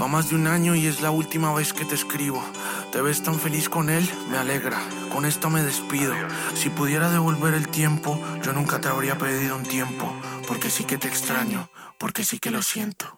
Va más de un año y es la última vez que te escribo. Te ves tan feliz con él, me alegra. Con esto me despido. Si pudiera devolver el tiempo, yo nunca te habría pedido un tiempo. Porque sí que te extraño, porque sí que lo siento.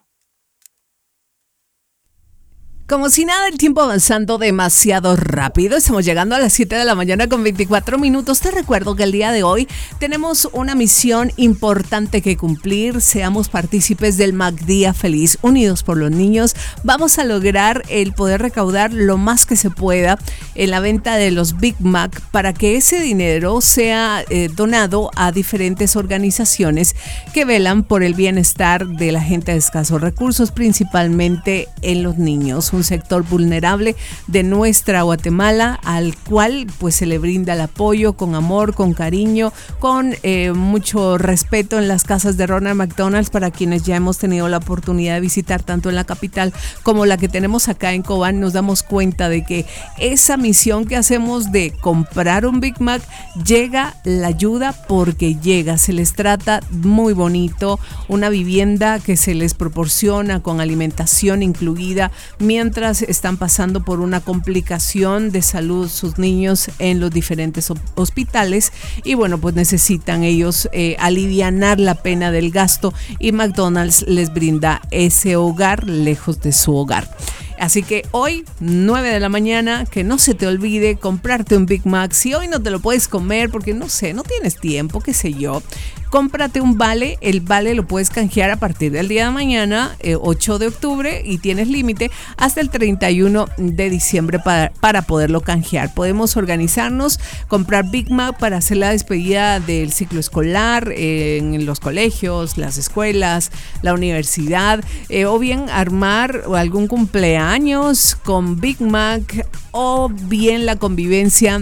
Como si nada, el tiempo avanzando demasiado rápido. Estamos llegando a las 7 de la mañana con 24 minutos. Te recuerdo que el día de hoy tenemos una misión importante que cumplir. Seamos partícipes del MacDía Feliz. Unidos por los niños, vamos a lograr el poder recaudar lo más que se pueda en la venta de los Big Mac para que ese dinero sea donado a diferentes organizaciones que velan por el bienestar de la gente de escasos recursos, principalmente en los niños. Un sector vulnerable de nuestra Guatemala al cual pues se le brinda el apoyo con amor, con cariño, con mucho respeto en las casas de Ronald McDonald's, para quienes ya hemos tenido la oportunidad de visitar tanto en la capital como la que tenemos acá en Cobán. Nos damos cuenta de que esa misión que hacemos de comprar un Big Mac, llega la ayuda porque llega, se les trata muy bonito, una vivienda que se les proporciona con alimentación incluida, mientras están pasando por una complicación de salud sus niños en los diferentes hospitales, y bueno, pues necesitan ellos alivianar la pena del gasto, y McDonald's les brinda ese hogar lejos de su hogar. Así que hoy, 9 de la mañana, que no se te olvide comprarte un Big Mac. Si hoy no te lo puedes comer porque no sé, no tienes tiempo, qué sé yo, cómprate un vale. El vale lo puedes canjear a partir del día de mañana, 8 de octubre, y tienes límite hasta el 31 de diciembre para poderlo canjear. Podemos organizarnos, comprar Big Mac para hacer la despedida del ciclo escolar en los colegios, las escuelas, la universidad, o bien armar algún cumpleaños con Big Mac, o bien la convivencia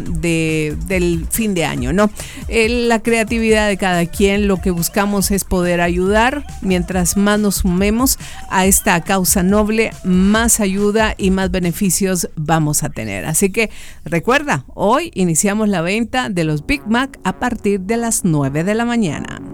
del fin de año, ¿no? La creatividad de cada quien. Lo que buscamos es poder ayudar. Mientras más nos sumemos a esta causa noble, más ayuda y más beneficios vamos a tener. Así que recuerda, hoy iniciamos la venta de los Big Mac a partir de las 9 de la mañana.